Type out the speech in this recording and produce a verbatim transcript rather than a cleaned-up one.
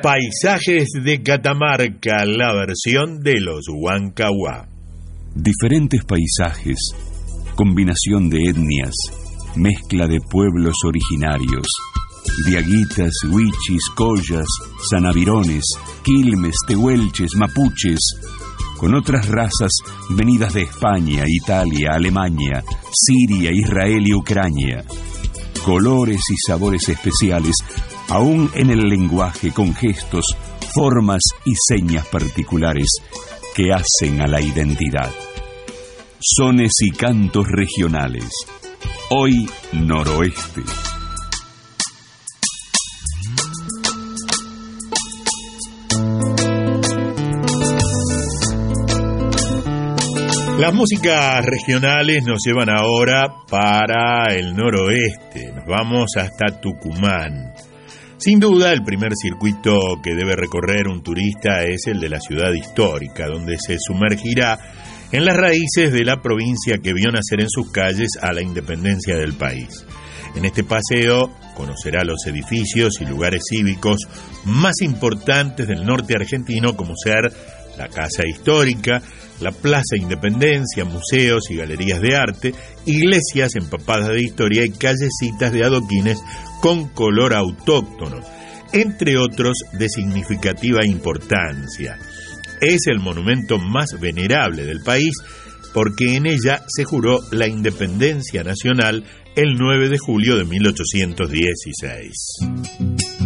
Paisajes de Catamarca, la versión de los Huancahuá. Diferentes paisajes, combinación de etnias, mezcla de pueblos originarios, diaguitas, huichis, collas, sanavirones, quilmes, tehuelches, mapuches, con otras razas venidas de España, Italia, Alemania, Siria, Israel y Ucrania. Colores y sabores especiales, aún en el lenguaje, con gestos, formas y señas particulares que hacen a la identidad. Sones y cantos regionales. Hoy Noroeste. Las músicas regionales nos llevan ahora para el noroeste. Nos vamos hasta Tucumán. Sin duda, el primer circuito que debe recorrer un turista es el de la ciudad histórica, donde se sumergirá en las raíces de la provincia que vio nacer en sus calles a la independencia del país. En este paseo conocerá los edificios y lugares cívicos más importantes del norte argentino, como ser la Casa Histórica, la Plaza Independencia, museos y galerías de arte, iglesias empapadas de historia y callecitas de adoquines con color autóctono, entre otros de significativa importancia. Es el monumento más venerable del país porque en ella se juró la independencia nacional el nueve de julio de mil ochocientos dieciséis.